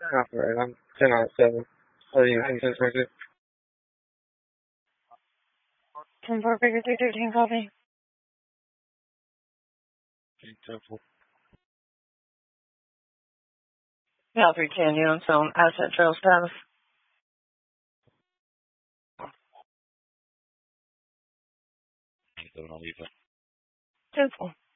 Alright, I'm 10 out of 7. Oh, yeah, I'm 10 26. 10-4 figure 313 copy. Temple. Cal 310, you on film asset trail status. I'll leave it. 10-4.